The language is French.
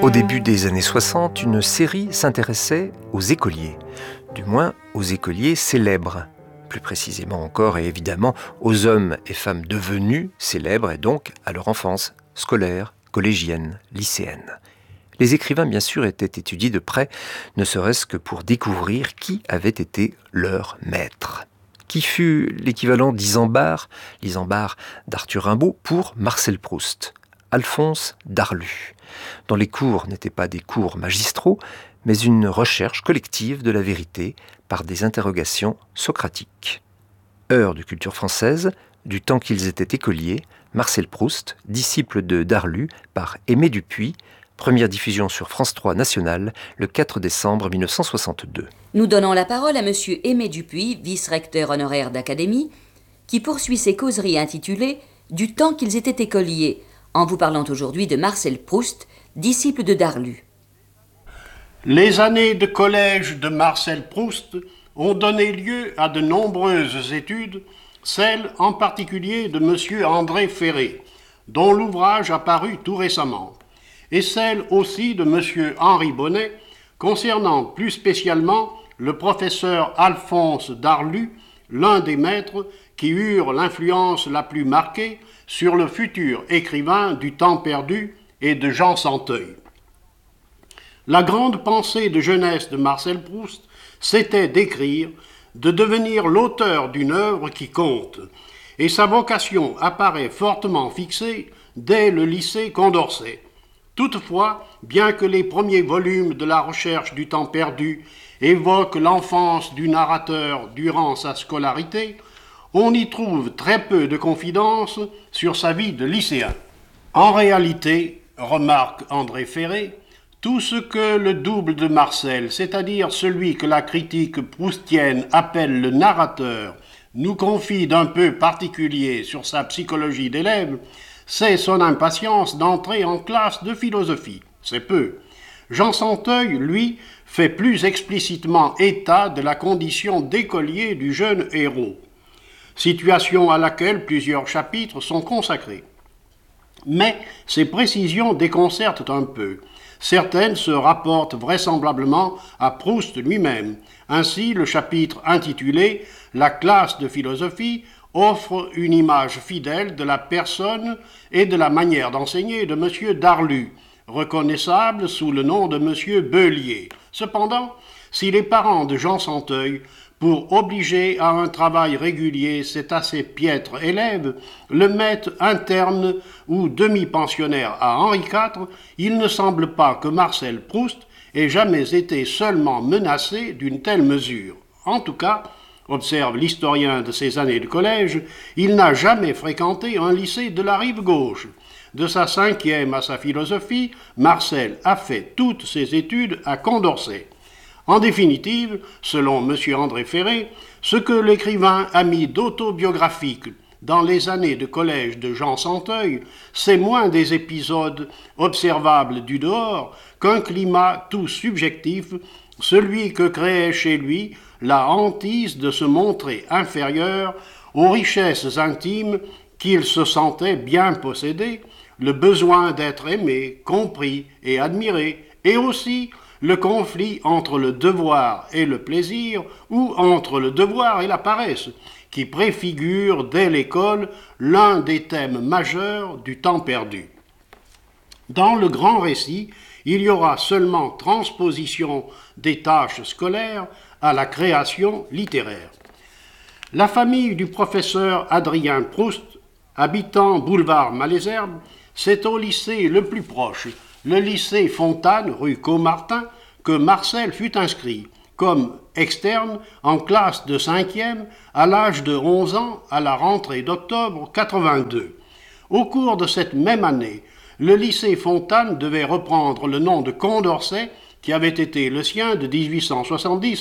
Au début des années 60, une série s'intéressait aux écoliers, du moins aux écoliers célèbres. Plus précisément encore et évidemment aux hommes et femmes devenus célèbres et donc à leur enfance scolaire, collégienne, lycéenne. Les écrivains bien sûr étaient étudiés de près, ne serait-ce que pour découvrir qui avait été leur maître. Qui fut l'équivalent d'Isambard d'Arthur Rimbaud pour Marcel Proust, Alphonse Darlu, dont les cours n'étaient pas des cours magistraux, mais une recherche collective de la vérité par des interrogations socratiques. Heure de culture française, du temps qu'ils étaient écoliers, Marcel Proust, disciple de Darlu par Aimé Dupuis, première diffusion sur France 3 Nationale le 4 décembre 1962. Nous donnons la parole à monsieur Aimé Dupuis, vice-recteur honoraire d'Académie, qui poursuit ses causeries intitulées « Du temps qu'ils étaient écoliers », en vous parlant aujourd'hui de Marcel Proust, disciple de Darlu. Les années de collège de Marcel Proust ont donné lieu à de nombreuses études, celle en particulier de M. André Ferré, dont l'ouvrage a paru tout récemment, et celle aussi de M. Henri Bonnet, concernant plus spécialement le professeur Alphonse Darlu, l'un des maîtres qui eurent l'influence la plus marquée sur le futur écrivain du Temps perdu et de Jean Santeuil. La grande pensée de jeunesse de Marcel Proust, c'était d'écrire, de devenir l'auteur d'une œuvre qui compte, et sa vocation apparaît fortement fixée dès le lycée Condorcet. Toutefois, bien que les premiers volumes de la recherche du Temps perdu évoquent l'enfance du narrateur durant sa scolarité, on y trouve très peu de confidences sur sa vie de lycéen. En réalité, remarque André Ferré, tout ce que le double de Marcel, c'est-à-dire celui que la critique proustienne appelle le narrateur, nous confie d'un peu particulier sur sa psychologie d'élève, c'est son impatience d'entrer en classe de philosophie. C'est peu. Jean Santeuil, lui, fait plus explicitement état de la condition d'écolier du jeune héros, situation à laquelle plusieurs chapitres sont consacrés. Mais ces précisions déconcertent un peu. Certaines se rapportent vraisemblablement à Proust lui-même. Ainsi, le chapitre intitulé « La classe de philosophie » offre une image fidèle de la personne et de la manière d'enseigner de M. Darlu, reconnaissable sous le nom de M. Beulier. Cependant, si les parents de Jean Santeuil, pour obliger à un travail régulier cet assez piètre élève, le mettent interne ou demi-pensionnaire à Henri IV, il ne semble pas que Marcel Proust ait jamais été seulement menacé d'une telle mesure. En tout cas, observe l'historien de ses années de collège, il n'a jamais fréquenté un lycée de la rive gauche. De sa 5e à sa philosophie, Marcel a fait toutes ses études à Condorcet. En définitive, selon M. André Ferré, ce que l'écrivain a mis d'autobiographique dans les années de collège de Jean Santeuil, c'est moins des épisodes observables du dehors qu'un climat tout subjectif, celui que créait chez lui la hantise de se montrer inférieur aux richesses intimes qu'il se sentait bien posséder, le besoin d'être aimé, compris et admiré, et aussi le conflit entre le devoir et le plaisir, ou entre le devoir et la paresse, qui préfigure dès l'école l'un des thèmes majeurs du Temps perdu. Dans le grand récit, il y aura seulement transposition des tâches scolaires à la création littéraire. La famille du professeur Adrien Proust, habitant boulevard Malesherbes, c'est au lycée le plus proche, le lycée Fontane, rue Caumartin, que Marcel fut inscrit, comme externe en classe de 5e à l'âge de 11 ans à la rentrée d'octobre 82. Au cours de cette même année, le lycée Fontane devait reprendre le nom de Condorcet qui avait été le sien de 1870